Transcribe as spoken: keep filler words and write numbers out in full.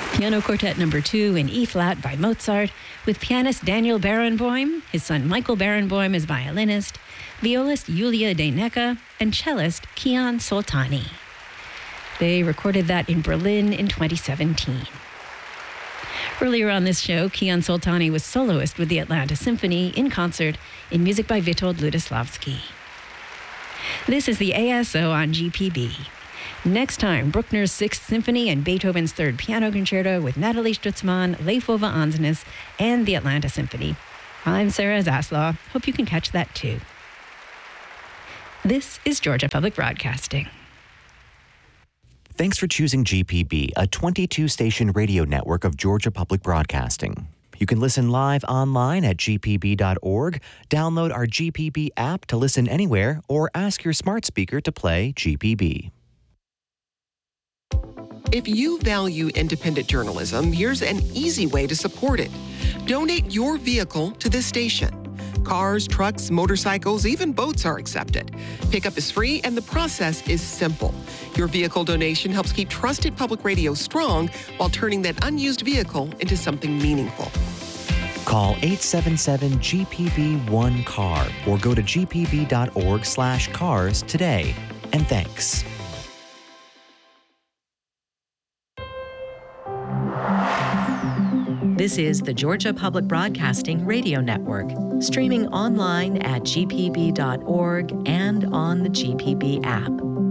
Piano Quartet Number Two in E-flat by Mozart, with pianist Daniel Barenboim, his son Michael Barenboim as violinist, violist Yulia Deinecke, and cellist Kian Soltani. They recorded that in Berlin in twenty seventeen. Earlier on this show, Kian Soltani was soloist with the Atlanta Symphony in concert in music by Witold Lutosławski. This is the A S O on G P B. Next time, Bruckner's Sixth Symphony and Beethoven's Third Piano Concerto with Natalie Stutzmann, Leif Ove Ansnes, and the Atlanta Symphony. I'm Sarah Zaslaw. Hope you can catch that too. This is Georgia Public Broadcasting. Thanks for choosing G P B, a twenty-two station radio network of Georgia Public Broadcasting. You can listen live online at g p b dot org, download our G P B app to listen anywhere, or ask your smart speaker to play G P B. If you value independent journalism, here's an easy way to support it. Donate your vehicle to this station. Cars, trucks, motorcycles, even boats are accepted. Pickup is free and the process is simple. Your vehicle donation helps keep trusted public radio strong while turning that unused vehicle into something meaningful. Call eight seven seven G P B one C A R or go to g p b dot org slash cars today. And thanks. This is the Georgia Public Broadcasting Radio Network, streaming online at g p b dot org and on the G P B app.